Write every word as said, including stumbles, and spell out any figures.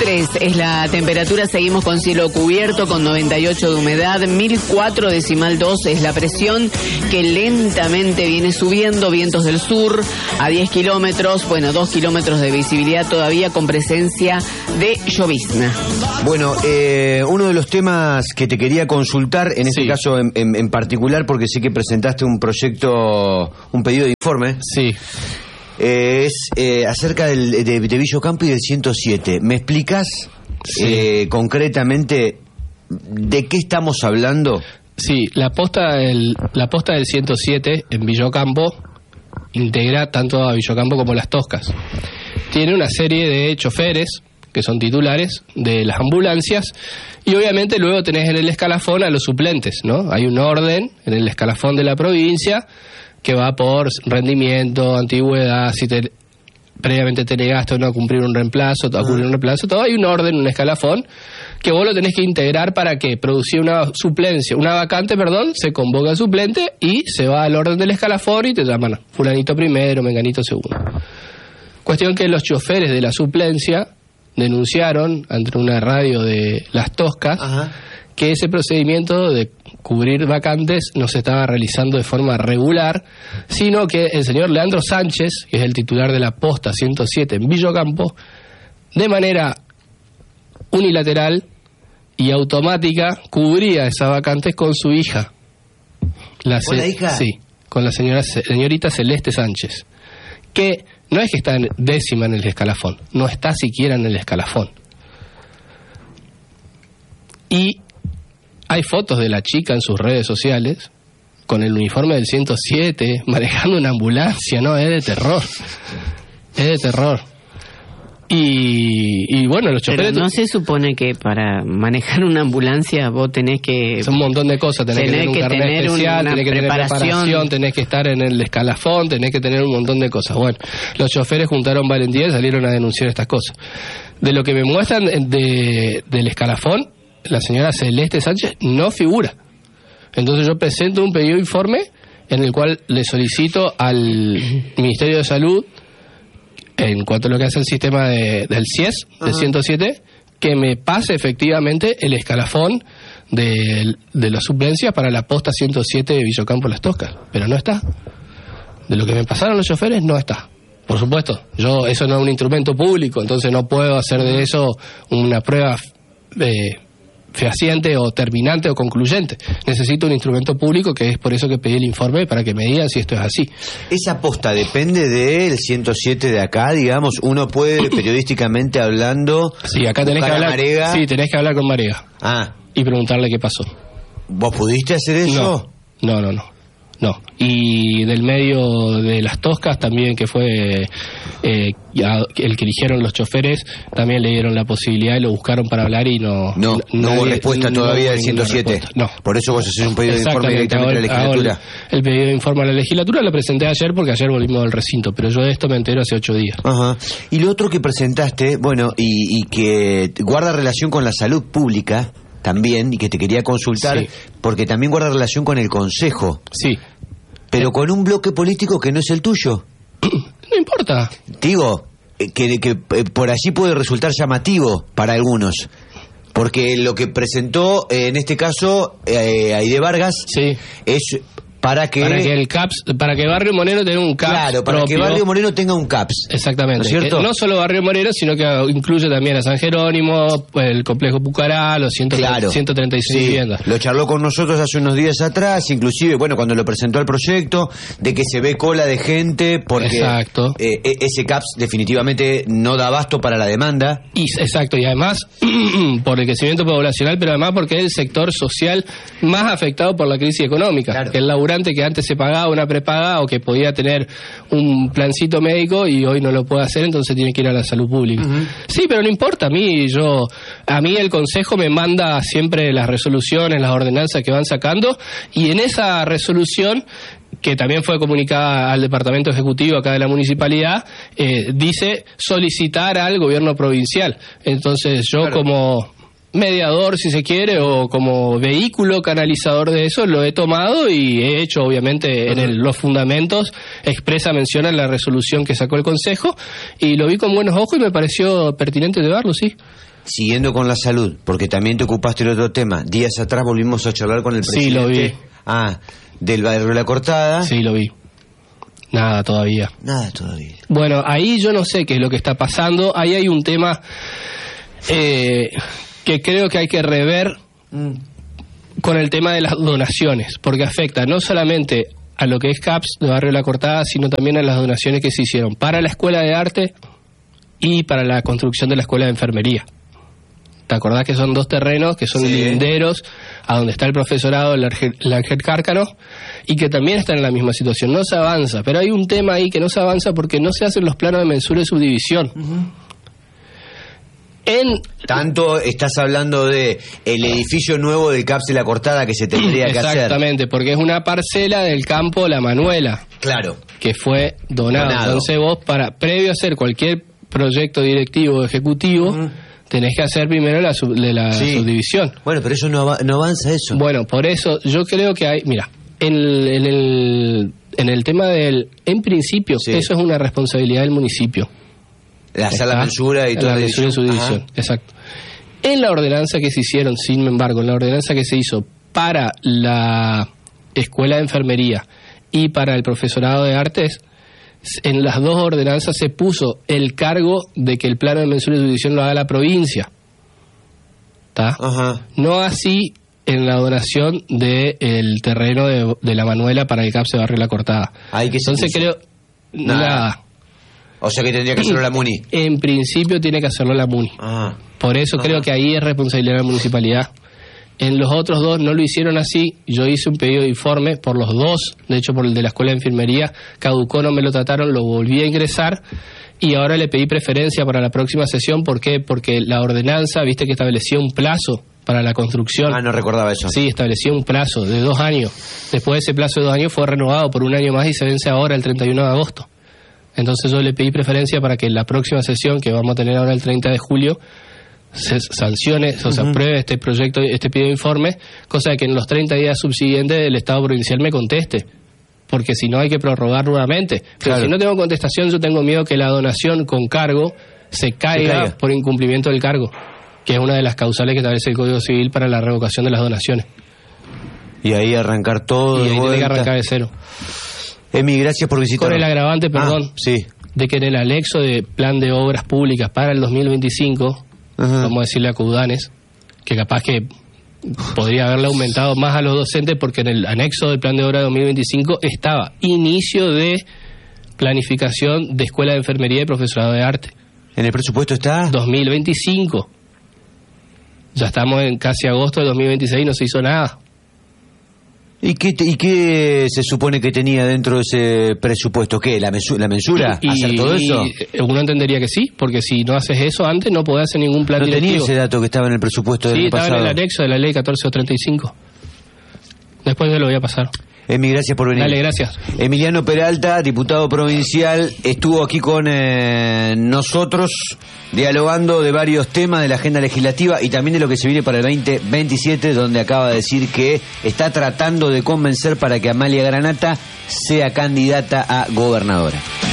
tres es la temperatura, seguimos con cielo cubierto, con noventa y ocho de humedad, mil cuatro decimal dos es la presión, que lentamente viene subiendo, vientos del sur a diez kilómetros, bueno, dos kilómetros de visibilidad todavía con presencia de llovizna. Bueno, eh, uno de los temas que te quería consultar, en este Sí. caso en, en, en particular, porque sé que presentaste un proyecto, un pedido de informe. Sí. Eh, es eh, acerca del, de, de Villocampo y del ciento siete. ¿Me explicas Sí. eh, concretamente de qué estamos hablando? Sí, la posta del, la posta del ciento siete en Villocampo integra tanto a Villocampo como Las Toscas. Tiene una serie de choferes que son titulares de las ambulancias y obviamente luego tenés en el escalafón a los suplentes, ¿no? Hay un orden en el escalafón de la provincia que va por rendimiento, antigüedad, si te, previamente te negaste o no a cumplir un reemplazo, a cumplir un reemplazo, todo hay un orden, un escalafón, que vos lo tenés que integrar para que producir una suplencia, una vacante, perdón, se convoca al suplente y se va al orden del escalafón y te llaman fulanito primero, menganito segundo. Cuestión que los choferes de la suplencia denunciaron ante una radio de Las Toscas Ajá. que ese procedimiento de cubrir vacantes no se estaba realizando de forma regular, sino que el señor Leandro Sánchez, que es el titular de la posta ciento siete en Villocampo, de manera unilateral y automática cubría esas vacantes con su hija. La ¿Con la hija? Sí, con la señora señorita Celeste Sánchez, que no es que está en décima en el escalafón, no está siquiera en el escalafón. Y hay fotos de la chica en sus redes sociales con el uniforme del ciento siete manejando una ambulancia, no, es de terror. Es de terror. Y, y bueno, los choferes... Pero no se supone que para manejar una ambulancia vos tenés que... Es un montón de cosas, tenés, tenés que tener un que carnet tener especial, una tenés que tener preparación. preparación, tenés que estar en el escalafón, tenés que tener un montón de cosas. Bueno, los choferes juntaron valentía y salieron a denunciar estas cosas. De lo que me muestran de, del escalafón, la señora Celeste Sánchez no figura. Entonces yo presento un pedido de informe en el cual le solicito al Ministerio de Salud, en cuanto a lo que hace el sistema de, del C I E S, del ciento siete, que me pase efectivamente el escalafón de, de las suplencias para la posta ciento siete de Villocampo Las Toscas. Pero no está. De lo que me pasaron los choferes, no está. Por supuesto, yo eso no es un instrumento público, entonces no puedo hacer de eso una prueba eh, fehaciente o terminante o concluyente. Necesito un instrumento público, que es por eso que pedí el informe, para que me digan si esto es así. Esa posta depende del ciento siete de acá, digamos. Uno puede periodísticamente hablando... Sí, acá tenés que buscar a hablar. Marega. Sí, tenés que hablar con Marega Ah, y preguntarle qué pasó. ¿vos pudiste hacer eso? No, no, no, no. No. Y del medio de Las Toscas también, que fue eh, ya, el que eligieron los choferes, también le dieron la posibilidad y lo buscaron para hablar y no... No, no nadie- hubo respuesta no todavía hubo del ciento ninguna siete. respuesta. No. Por eso vos haces un pedido de informe Exactamente, directamente a la hago el- hago legislatura. El, el pedido de informe a la legislatura lo presenté ayer porque ayer volvimos al recinto, pero yo de esto me entero hace ocho días. Ajá. Y lo otro que presentaste, bueno, y, y que guarda relación con la salud pública también, y que te quería consultar, Sí. porque también guarda relación con el Consejo, Sí. pero con un bloque político que no es el tuyo. No importa. Digo, eh, que, que eh, por allí puede resultar llamativo para algunos. Porque lo que presentó, eh, en este caso, eh, Aide Vargas, Sí. es para que... Para que el CAPS, para que Barrio Moreno tenga un CAPS Claro, para propio. que Barrio Moreno tenga un CAPS. Exactamente. ¿No es cierto? Que no solo Barrio Moreno, sino que incluye también a San Jerónimo, el complejo Pucará, los ciento treinta, Claro. ciento treinta y seis Sí, viviendas. lo charló con nosotros hace unos días atrás, inclusive, bueno, cuando lo presentó el proyecto, de que se ve cola de gente, porque Exacto. eh, e- ese CAPS definitivamente no da abasto para la demanda. Y, exacto, y además por el crecimiento poblacional, pero además porque es el sector social más afectado por la crisis económica. Claro. Que el laburante que antes se pagaba una prepaga o que podía tener un plancito médico y hoy no lo puede hacer, entonces tiene que ir a la salud pública. Uh-huh. Sí, pero no importa, a mí yo a mí el Consejo me manda siempre las resoluciones, las ordenanzas que van sacando, y en esa resolución, que también fue comunicada al Departamento Ejecutivo acá de la Municipalidad, eh, dice solicitar al gobierno provincial. Entonces yo Claro. como mediador, si se quiere, o como vehículo canalizador de eso, lo he tomado y he hecho, obviamente, uh-huh. en el, los fundamentos, expresa mención en la resolución que sacó el Consejo, y lo vi con buenos ojos y me pareció pertinente llevarlo, sí. siguiendo con la salud, porque también te ocupaste del otro tema, días atrás volvimos a charlar con el presidente. Sí, lo vi. Ah, del barrio de La Cortada. Sí, lo vi. Nada todavía. Nada todavía. Bueno, ahí yo no sé qué es lo que está pasando. Ahí hay un tema eh, que creo que hay que rever mm. con el tema de las donaciones, porque afecta no solamente a lo que es C A P S de Barrio La Cortada, sino también a las donaciones que se hicieron para la Escuela de Arte y para la construcción de la Escuela de Enfermería. ¿Te acordás que son dos terrenos que son sí. linderos a donde está el profesorado del Ángel Cárcano y que también están en la misma situación? No se avanza, pero hay un tema ahí que no se avanza porque no se hacen los planos de mensura y subdivisión. Uh-huh. En Tanto estás hablando de el edificio nuevo del C A P S de La Cortada que se tendría que hacer. Exactamente, porque es una parcela del campo La Manuela. Claro. Que fue donado. donado. Entonces vos, para previo a hacer cualquier proyecto directivo o ejecutivo, uh-huh. tenés que hacer primero la, sub, de la sí. subdivisión. Bueno, pero eso no, no avanza eso. Bueno, por eso yo creo que hay... Mira, en el, en el, en el tema del... En principio, sí. eso es una responsabilidad del municipio. La sala mensura y toda la mensura y subdivisión, exacto. En la ordenanza que se hicieron, sin embargo, en la ordenanza que se hizo para la Escuela de Enfermería y para el Profesorado de Artes, en las dos ordenanzas se puso el cargo de que el plano de mensura y subdivisión lo haga la provincia. ¿Está? Ajá. No así en la donación del de terreno de, de La Manuela para el C A P S de Barrio La Cortada. Ay, ¿qué se Entonces puso? creo... Nada. nada. O sea que tendría que hacerlo la MUNI. En principio tiene que hacerlo la MUNI. Ah. Por eso ah. creo que ahí es responsabilidad de la municipalidad. En los otros dos no lo hicieron así. Yo hice un pedido de informe por los dos. De hecho, por el de la Escuela de Enfermería caducó, no me lo trataron, lo volví a ingresar. Y ahora le pedí preferencia para la próxima sesión. ¿Por qué? Porque la ordenanza, viste que establecía un plazo para la construcción. Ah, no recordaba eso. Sí, establecía un plazo de dos años. Después de ese plazo de dos años fue renovado por un año más y se vence ahora el treinta y uno de agosto. Entonces yo le pedí preferencia para que en la próxima sesión, que vamos a tener ahora el treinta de julio, se sancione, o se uh-huh. apruebe este proyecto, este pedido de informe, cosa de que en los treinta días subsiguientes el Estado provincial me conteste, porque si no hay que prorrogar nuevamente. Pero claro. si no tengo contestación, yo tengo miedo que la donación con cargo se caiga, se caiga por incumplimiento del cargo, que es una de las causales que establece el Código Civil para la revocación de las donaciones. Y ahí arrancar todo. Y ahí tiene que arrancar de cero. Emi, gracias por visitarnos. Con el agravante, perdón, ah, sí. de que en el anexo de plan de obras públicas para el dos mil veinticinco, uh-huh. vamos a decirle a Coudanes, que capaz que podría haberle aumentado más a los docentes, porque en el anexo del plan de obra de dos mil veinticinco estaba inicio de planificación de Escuela de Enfermería y Profesorado de Arte. ¿En el presupuesto está? dos mil veinticinco. Ya estamos en casi agosto de dos mil veintiséis y no se hizo nada. ¿Y qué, ¿Y qué se supone que tenía dentro de ese presupuesto? ¿Qué? ¿La, mensu- la mensura? Y, ¿Hacer todo eso? Y uno entendería que sí, porque si no haces eso antes no podés hacer ningún plan ¿No directivo. tenía ese dato que estaba en el presupuesto del sí, año pasado? Sí, estaba en el anexo de la ley catorce treinta y cinco. Después yo lo voy a pasar. Emi, gracias por venir. Dale, gracias. Emiliano Peralta, diputado provincial, estuvo aquí con eh, nosotros dialogando de varios temas de la agenda legislativa y también de lo que se viene para el veinte veintisiete, donde acaba de decir que está tratando de convencer para que Amalia Granata sea candidata a gobernadora.